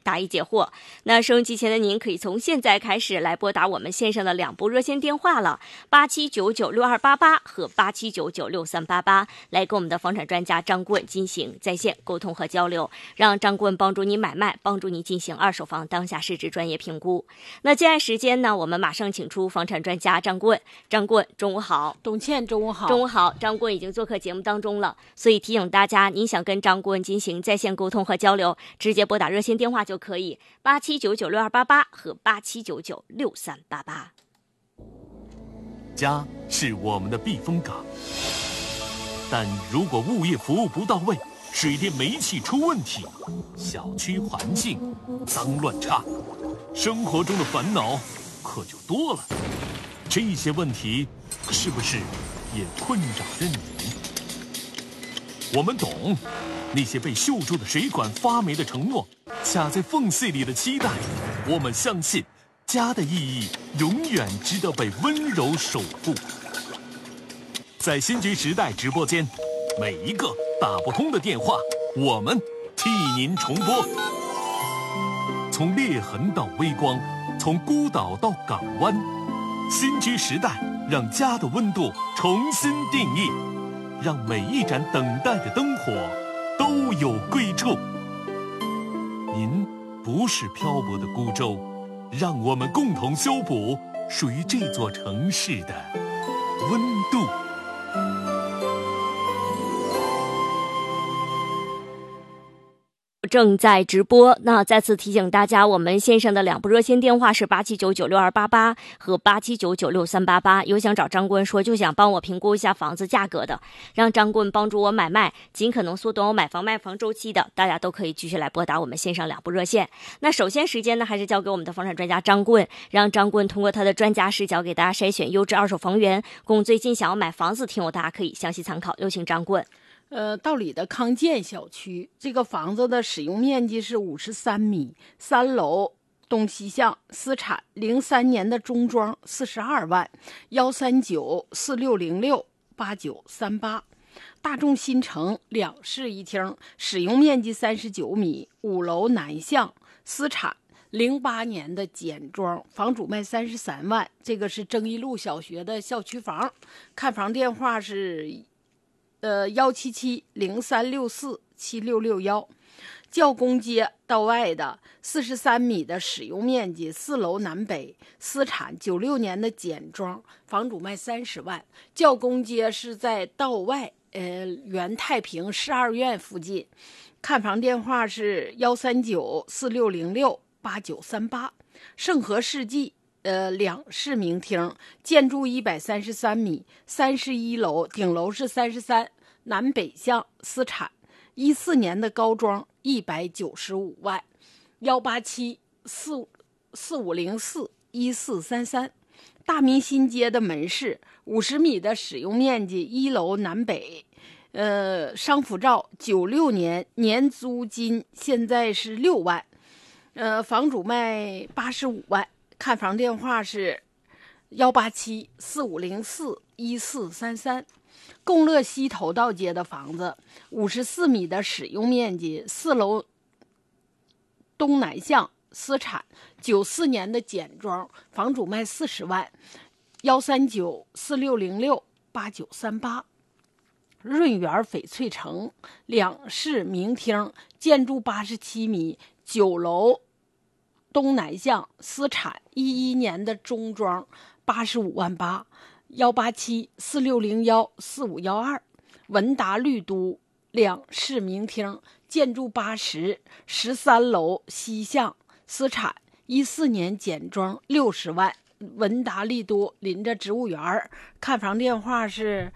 答疑解惑。那收音机前的您可以从现在开始来拨打我们线上的2部热线电话了，87996288和87996388，来跟我们的房产专家张顾问进行在线沟通和交流，让张顾问帮助你买卖，帮助你进行二手房当下市值专业评估。那接下来时间呢，我们马上请出房产专家张顾问。张顾问，中午好。 董倩，中午好。 中午好。张顾问已经做客节目当中了，所以提醒大家，您想跟张顾问进行在线沟通和交流，直接拨打热线电话就可以，87996288和87996388。 家是我们的避风港，但如果物业服务不到位，水电煤气出问题，小区环境脏乱差，生活中的烦恼可就多了。这些问题是不是也困扰着你？我们懂那些被锈住的水管发霉的承诺，卡在缝隙里的期待。我们相信家的意义永远值得被温柔守护。在新居时代直播间，每一个打不通的电话，我们替您重拨。从裂痕到微光，从孤岛到港湾，新居时代让家的温度重新定义，让每一盏等待的灯火都有归处。您不是漂泊的孤舟，让我们共同修补属于这座城市的温度。 正在直播，那再次提醒大家，我们线上的2部热线电话是87996288和87996388。有想找张顾问说就想帮我评估一下房子价格的，让张顾问帮助我买卖，尽可能缩短我买房卖房周期的，大家都可以继续来拨打我们线上2部热线。那首先时间呢，还是交给我们的房产专家张顾问，让张顾问通过他的专家视角给大家筛选优质二手房源，供最近想要买房子听友大家可以详细参考。有请张顾问。 道里的康健小区，这个房子的使用面积是53米，3楼，东西向，私产，03年的中装，42万，13946068938，大众新城2室1厅，使用面积39米，5楼南向，私产，08年的简装，房主卖33万，这个是征一路小学的校区房，看房电话是17703647661，教工街到外的43米的使用面积，4楼南北，私产96年的简装，房主卖30万，教工街是在道外原太平市2院附近，看房电话是13946068938，盛和世纪2室明厅，建筑133米，31楼，顶楼是33，南北向，私产，14年的高装195万，18745041433，大明新街的门市50米的使用面积，1楼南北，商福照96年，年租金现在是6万，房主卖85万。看房电话是18745041433，共乐西头道街的房子，54米的使用面积，4楼东南向，私产，94年的简装，房主卖40万，13946068938。润园翡翠城2室明厅，建筑87米，9楼东南向，私产，11年的中装，85万8，18746014512。文达绿都2室明厅，建筑80，13楼西向，私产，14年简装，60万。文达利都临着植物园，看房电话是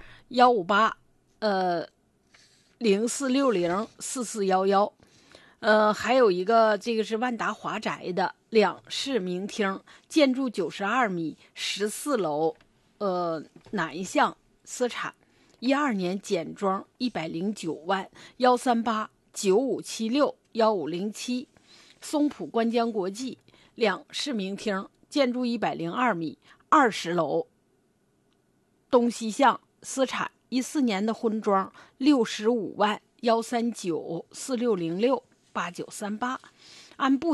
15804604411。还有一个，这个是万达华宅的2室明厅，建筑92米，14楼，南向，私产，12年简装109万，13895761507。松浦观江国际2室明厅，建筑102米，20楼，东西向，私产，14年的婚装65万，13946068938。安步